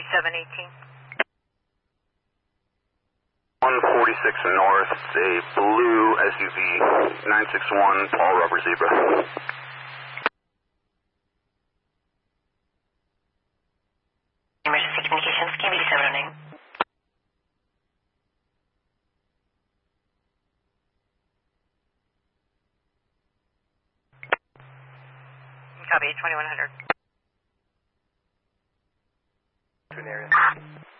3718. 146 north, a blue SUV, 961, tall rubber zebra. Emergency communications, KV 709. Copy, 2100. To an area.